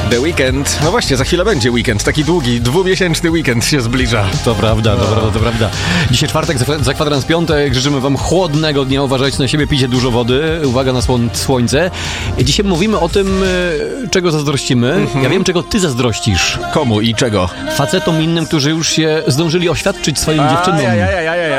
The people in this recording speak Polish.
The Weekend. No właśnie, za chwilę będzie weekend. Taki długi, 2-miesięczny weekend się zbliża. To prawda, to prawda. Dzisiaj czwartek, za kwadrans piątek. Życzymy wam chłodnego dnia. Uważajcie na siebie, pijcie dużo wody. Uwaga na słońce. Dzisiaj mówimy o tym, czego zazdrościmy. Ja wiem, czego ty zazdrościsz. Komu i czego? Facetom innym, którzy już się zdążyli oświadczyć swoim dziewczynom.